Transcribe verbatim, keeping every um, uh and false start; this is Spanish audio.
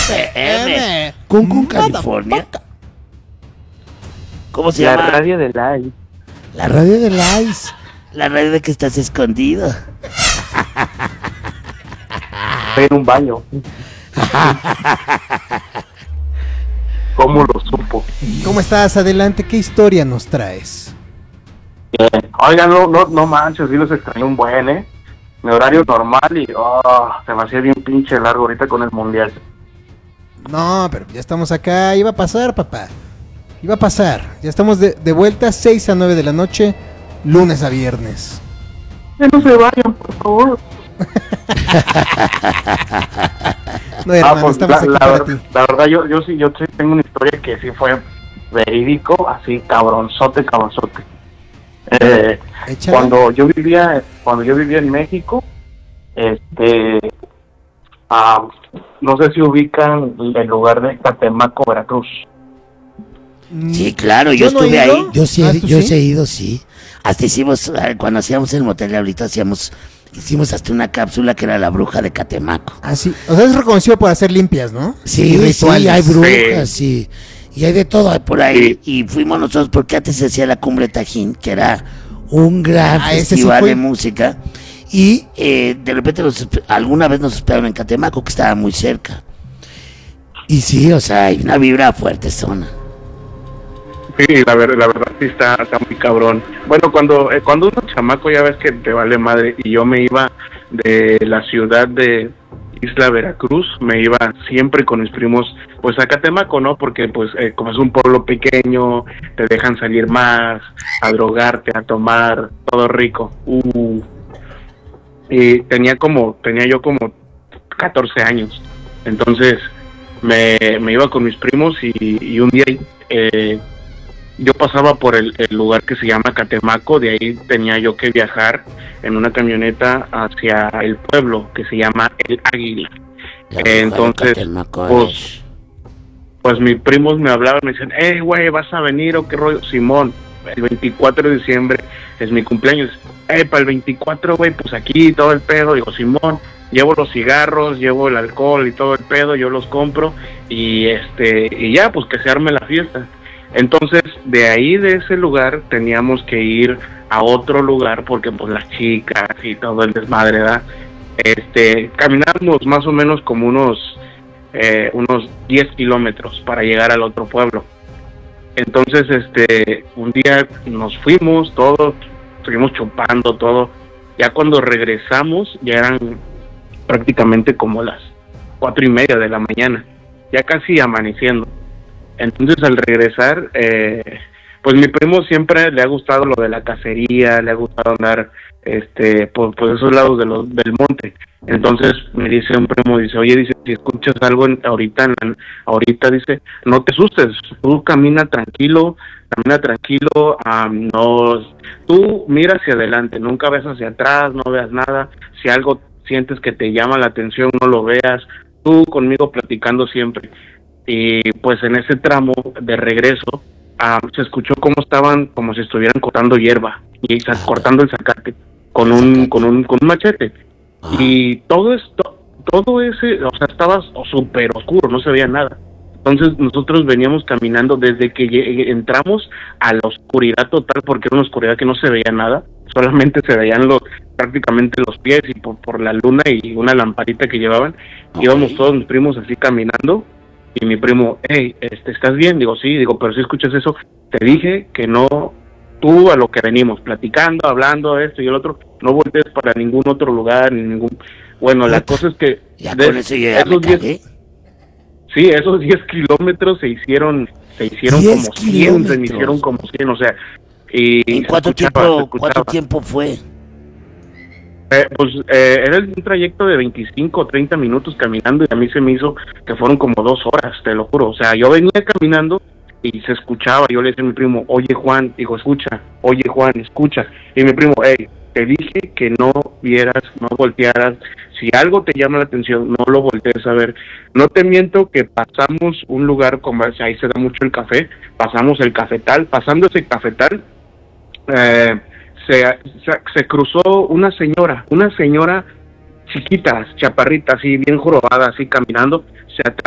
F M. Cancún, California. ¿Cómo se La llama? radio del aire. La radio del Ice. La radio de que estás escondido. Estoy en un baño. ¿Cómo lo supo? ¿Cómo estás? Adelante, ¿qué historia nos traes? Bien. Oiga, no, no, no manches, sí los extrañé un buen, ¿eh? Mi horario normal y oh, se me hacía bien pinche largo ahorita con el mundial. No, pero ya estamos acá, iba a pasar, papá. Iba a pasar. Ya estamos de, de vuelta, seis a nueve de la noche, lunes a viernes. Que no se vayan, por favor. No, hermano, ah, pues, estamos la, aquí la, para ver, ti. La verdad, yo, yo sí, yo sí tengo una historia que sí fue verídico, así cabronzote, cabronzote. Eh, cuando yo vivía, cuando yo vivía en México, este, ah, no sé si ubican el lugar de Catemaco, Veracruz. Sí, claro, yo, ¿Yo no estuve he ido? ahí. Yo sí, Ah, he- ¿tú yo sí? sí he ido, sí. Hasta hicimos, eh, cuando hacíamos el motel de ahorita, hacíamos, hicimos hasta una cápsula que era la bruja de Catemaco. Ah, sí. O sea, es reconocido por hacer limpias, ¿no? Sí, Y sí, rituales. hay brujas, sí. Y hay de todo hay por ahí. Y fuimos nosotros, porque antes se hacía la Cumbre Tajín, que era un gran Ah, ese sí festival fue. de música. Y eh, de repente nos, hosp- alguna vez nos hospedaron en Catemaco, que estaba muy cerca. Y sí, o sea, hay una vibra fuerte zona. Sí, la, ver, la verdad sí está, está muy cabrón. Bueno, cuando eh, cuando uno es chamaco ya ves que te vale madre, y yo me iba de la ciudad de Isla Veracruz, me iba siempre con mis primos pues a Catemaco, ¿no? Porque pues eh, como es un pueblo pequeño, te dejan salir más, a drogarte, a tomar, todo rico. Uh. Y tenía como, tenía yo como catorce años, entonces me, me iba con mis primos y, y un día eh, yo pasaba por el, el lugar que se llama Catemaco, de ahí tenía yo que viajar en una camioneta hacia el pueblo que se llama El Águila. La bruja de Entonces, Catemaco pues, es- pues mis primos me hablaban, me decían, hey, güey, ¿vas a venir o qué rollo? Simón, el veinticuatro de diciembre es mi cumpleaños. Hey, para el veinticuatro, güey, pues aquí todo el pedo. Digo, Simón, llevo los cigarros, llevo el alcohol y todo el pedo, yo los compro y este y ya, pues que se arme la fiesta. Entonces, de ahí, de ese lugar, teníamos que ir a otro lugar porque pues las chicas y todo el desmadre, ¿verdad? Este, caminamos más o menos como unos eh, unos diez kilómetros para llegar al otro pueblo. Entonces, este, un día nos fuimos, todos, seguimos chupando todo. Ya cuando regresamos, ya eran prácticamente como las cuatro y media de la mañana, ya casi amaneciendo. Entonces, al regresar, eh, pues mi primo siempre le ha gustado lo de la cacería, le ha gustado andar este por, por esos lados de los, del monte. Entonces me dice un primo, dice, oye, dice, si escuchas algo en, ahorita, en, ahorita, dice, no te asustes, tú camina tranquilo, camina tranquilo, um, no, tú mira hacia adelante, nunca ves hacia atrás, no veas nada, si algo sientes que te llama la atención, no lo veas, tú conmigo platicando siempre. Y pues en ese tramo de regreso, um, se escuchó cómo estaban, como si estuvieran cortando hierba, y ah, cortando el zacate, con un, con un, con un machete. Ah. Y todo esto, todo ese, o sea, estaba súper oscuro, no se veía nada. Entonces nosotros veníamos caminando desde que entramos a la oscuridad total, porque era una oscuridad que no se veía nada, solamente se veían los, prácticamente los pies y por, por la luna y una lamparita que llevaban. Okay. Íbamos todos mis primos así caminando, y mi primo, hey, este, ¿estás bien? Digo, sí, digo, pero si escuchas eso, te dije que no, tú a lo que venimos, platicando, hablando, esto y el otro, no voltees para ningún otro lugar, ni ningún... Bueno, la cosa es que... Ya de, con eso yo ya me cagué. Sí, esos diez kilómetros se hicieron, se hicieron como cien, se me hicieron como cien, o sea... Y ¿En cuánto, escuchaba, tiempo, cuánto tiempo fue? Eh, pues eh, era un trayecto de veinticinco o treinta minutos caminando, y a mí se me hizo que fueron como dos horas, te lo juro. O sea, yo venía caminando y se escuchaba, yo le decía a mi primo, oye Juan, digo, escucha, oye Juan, escucha. Y mi primo, hey, te dije que no vieras, no voltearas, si algo te llama la atención, no lo voltees a ver. No te miento que pasamos un lugar, como ahí se da mucho el café, pasamos el cafetal, pasando ese cafetal, eh, se, se, se cruzó una señora, una señora chiquita, chaparrita, así bien jorobada, así caminando, se